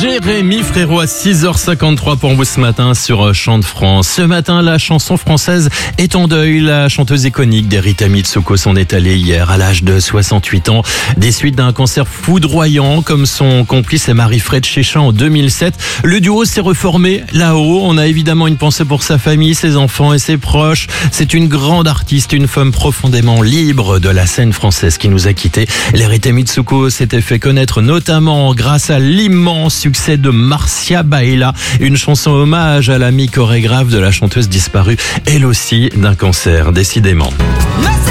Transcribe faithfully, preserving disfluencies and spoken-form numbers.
Jérémy Frérot à six heures cinquante-trois pour vous ce matin sur Chant de France. Ce matin, la chanson française est en deuil. La chanteuse iconique d'Erita Mitsuko s'en est allée hier à l'âge de soixante-huit ans des suites d'un cancer foudroyant comme son complice est Marie-Fred Chéchin en deux mille sept. Le duo s'est reformé là-haut. On a évidemment une pensée pour sa famille, ses enfants et ses proches. C'est une grande artiste, une femme profondément libre de la scène française qui nous a quittés. L'Erita Mitsuko s'était fait connaître notamment grâce à l'immense succès de Marcia Baila, une chanson hommage à l'amie chorégraphe de la chanteuse disparue, elle aussi d'un cancer, décidément.